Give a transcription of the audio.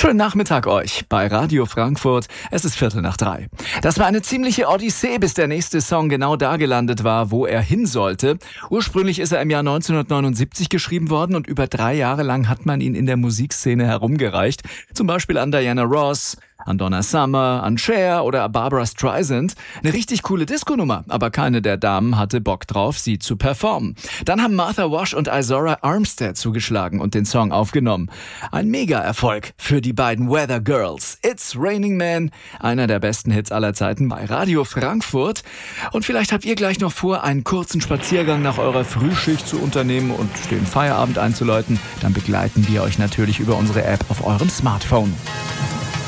Schönen Nachmittag euch bei Radio Frankfurt. Es ist 2:45. Das war eine ziemliche Odyssee, bis der nächste Song genau da gelandet war, wo er hin sollte. Ursprünglich ist er im Jahr 1979 geschrieben worden und über 3 Jahre lang hat man ihn in der Musikszene herumgereicht. Zum Beispiel an Diana Ross, an Donna Summer, an Cher oder Barbra Streisand. Eine richtig coole Disco-Nummer, aber keine der Damen hatte Bock drauf, sie zu performen. Dann haben Martha Wash und Izora Armstead zugeschlagen und den Song aufgenommen. Ein Mega-Erfolg für die beiden Weather Girls. It's Raining Man, einer der besten Hits aller Zeiten bei Radio Frankfurt. Und vielleicht habt ihr gleich noch vor, einen kurzen Spaziergang nach eurer Frühschicht zu unternehmen und den Feierabend einzuläuten. Dann begleiten wir euch natürlich über unsere App auf eurem Smartphone.